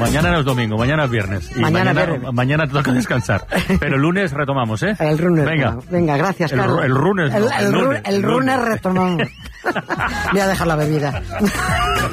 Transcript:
mañana no es domingo, mañana es viernes. Y mañana te toca descansar. Pero el lunes retomamos, ¿eh? El lunes. Venga, gracias, Carlos. El lunes. El lunes retomamos. Voy a dejar la bebida.